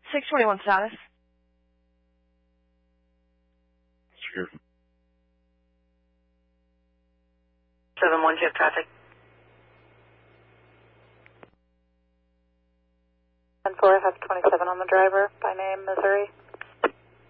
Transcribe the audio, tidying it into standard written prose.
621 status. Sure. 712 traffic. 10-4 has 27 on the driver by name, Missouri.